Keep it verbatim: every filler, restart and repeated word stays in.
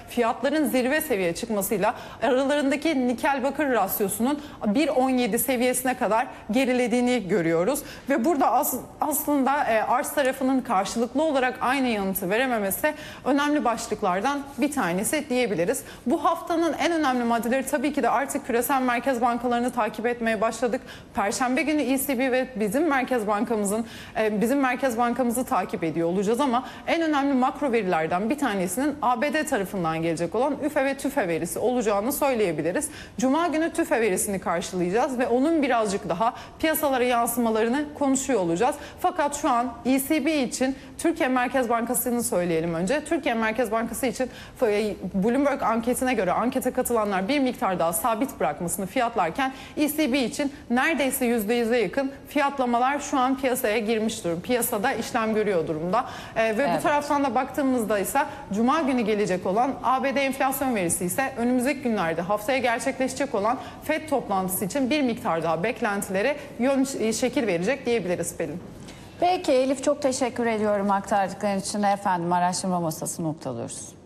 fiyatların zirve seviye çıkmasıyla aralarındaki nikel bakır rasyosunun bir virgül on yedi seviyesine kadar gerilediğini görüyoruz. Ve burada as aslında e, arz tarafının karşılıklı olarak aynı yanıtı verememesi önemli başlıklardan bir tanesi diyebiliriz. Bu haftanın en önemli maddeleri tabii ki de artık küresel merkez bankalarını takip etmeye başladık. Perşembe günü E C B ve bizim merkez bankamızın e, bizim merkez bankamızı takip ediyor olacağız ama en önemli makro verilerden bir tanesinin A B D tarafından gelecek olan üfe ve tüfe verisi olacağını söyleyebiliriz. Cuma günü tüfe verisini karşılayacağız ve onun birazcık daha piyasalara yansımalarını konuşuyor olacağız. Fakat şu an E C B için Türkiye Merkez Bankası'nı söyleyelim önce. Türkiye Merkez Bankası için Bloomberg anketine göre ankete katılanlar bir miktar daha sabit bırakmasını fiyatlarken E C B için neredeyse yüzde yüze yakın fiyatlamalar şu an piyasaya girmiş durum. Piyasada işlem görüyor durumda. Ee, ve evet. Bu taraftan da baktığımızda ise Cuma günü gelecek olan A B D enflasyon verisi ise önümüzdeki günlerde haftaya gerçekleşecek olan Fed toplantısı için bir miktar daha beklentilere yön şekil verecek diyebiliriz Pelin. Peki Elif, çok teşekkür ediyorum aktardıkların için. Efendim, araştırma masasını noktalıyoruz.